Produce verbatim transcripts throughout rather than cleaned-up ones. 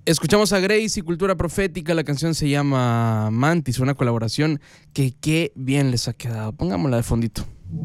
Escuchamos a Grace y Cultura Profética, la canción se llama Mantis, una colaboración que qué bien les ha quedado. Pongámosla de fondito.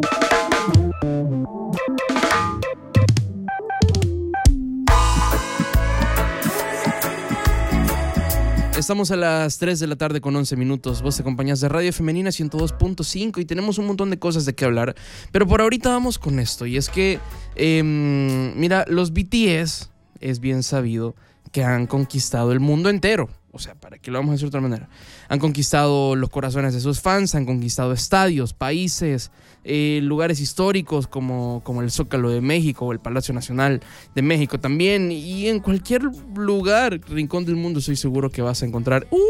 Estamos a las tres de la tarde con once minutos. Vos te acompañás de Radio Femenina ciento dos punto cinco y tenemos un montón de cosas de qué hablar. Pero por ahorita vamos con esto. Y es que, eh, mira, los B T S es bien sabido que han conquistado el mundo entero. O sea, ¿para qué lo vamos a decir de otra manera? Han conquistado los corazones de sus fans, han conquistado estadios, países, eh, lugares históricos como, como el Zócalo de México o el Palacio Nacional de México también. Y en cualquier lugar, rincón del mundo, estoy seguro que vas a encontrar... ¡Uh,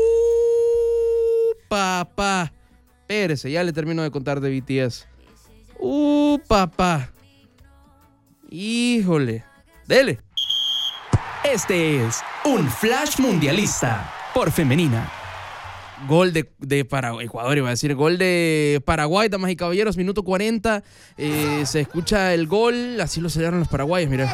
papá! Espérese, ya le termino de contar de B T S. ¡Uh, papá! Híjole. Dele. Este es un Flash Mundialista por Femenina. Gol de, de Paraguay, Ecuador iba a decir, gol de Paraguay, damas y caballeros, minuto cuarenta, eh, se escucha el gol, así lo celebraron los paraguayos, mira.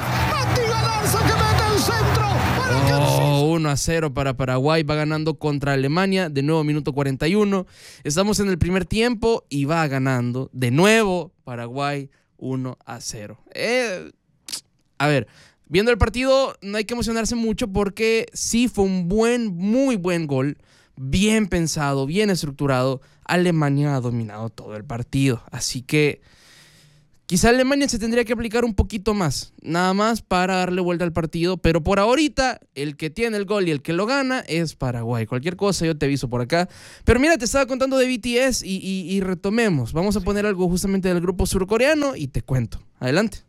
Oh, uno a cero para Paraguay, va ganando contra Alemania, de nuevo minuto cuarenta y uno, estamos en el primer tiempo y va ganando, de nuevo Paraguay, uno a cero. Eh, a ver... Viendo el partido, no hay que emocionarse mucho porque sí fue un buen, muy buen gol, bien pensado, bien estructurado. Alemania ha dominado todo el partido, así que quizá Alemania se tendría que aplicar un poquito más, nada más para darle vuelta al partido, pero por ahorita el que tiene el gol y el que lo gana es Paraguay. Cualquier cosa yo te aviso por acá. Pero mira, te estaba contando de B T S y, y, y retomemos. Vamos a poner algo justamente del grupo surcoreano y te cuento. Adelante.